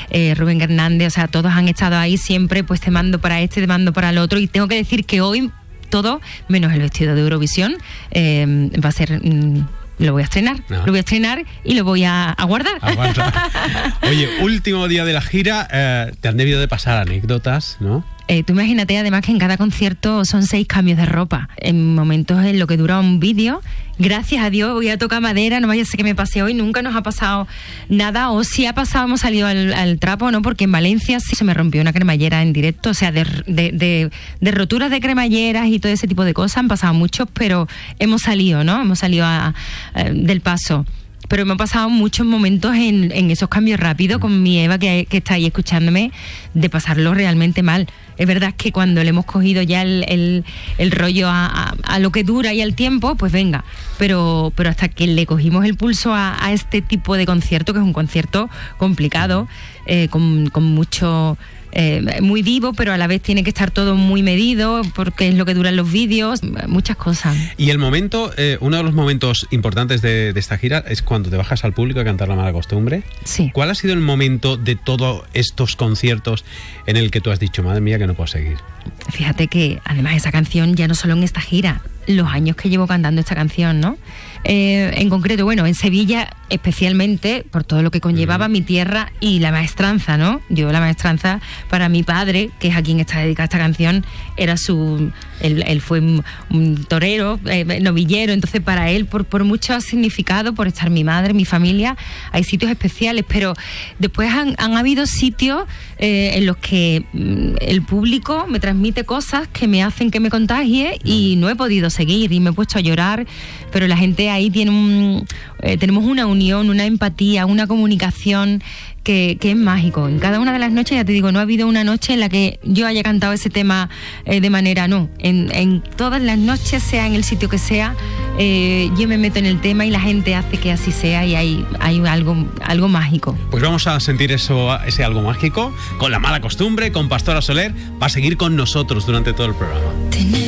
Rubén Hernández, o sea, todos han estado ahí siempre, pues te mando para este, te mando para el otro, y tengo que decir que hoy todo, menos el vestido de Eurovisión, va a ser... Lo voy a estrenar, No. Lo voy a estrenar y lo voy a guardar. Oye, último día de la gira, te han debido de pasar anécdotas, ¿no? Tú imagínate además que en cada concierto son 6 cambios de ropa. En momentos en lo que dura un vídeo, gracias a Dios, voy a tocar madera, no vaya a ser que me pase hoy, nunca nos ha pasado nada, o si ha pasado hemos salido al trapo, ¿no? Porque en Valencia sí se me rompió una cremallera en directo, o sea, de roturas de cremalleras y todo ese tipo de cosas han pasado muchos, pero hemos salido, ¿no? Hemos salido del paso. Pero me han pasado muchos momentos en esos cambios rápidos con mi Eva, que está ahí escuchándome, de pasarlo realmente mal. Es verdad que cuando le hemos cogido ya el rollo a lo que dura y al tiempo, pues venga. Pero hasta que le cogimos el pulso a este tipo de concierto, que es un concierto complicado, con mucho... muy vivo, pero a la vez tiene que estar todo muy medido, porque es lo que duran los vídeos, muchas cosas. Y el momento, uno de los momentos importantes de esta gira es cuando te bajas al público a cantar La Mala Costumbre. Sí. ¿Cuál ha sido el momento de todos estos conciertos en el que tú has dicho, madre mía, que no puedo seguir? Fíjate que además esa canción, ya no solo en esta gira, los años que llevo cantando esta canción, ¿no? En concreto, bueno, en Sevilla especialmente, por todo lo que conllevaba mi tierra y la maestranza, ¿no? Yo la maestranza, para mi padre, que es a quien está dedicada esta canción, era él fue un torero, novillero, entonces para él, por mucho significado, por estar mi madre, mi familia, hay sitios especiales, pero después han habido sitios en los que el público me transmite cosas que me hacen que me contagie y no he podido seguir y me he puesto a llorar, pero la gente ahí tiene tenemos una unión, una empatía, una comunicación que es mágico. En cada una de las noches, ya te digo, no ha habido una noche en la que yo haya cantado ese tema de manera, no. En todas las noches, sea en el sitio que sea, yo me meto en el tema y la gente hace que así sea y hay algo mágico. Pues vamos a sentir ese algo mágico con La Mala Costumbre, con Pastora Soler, va a seguir con nosotros durante todo el programa.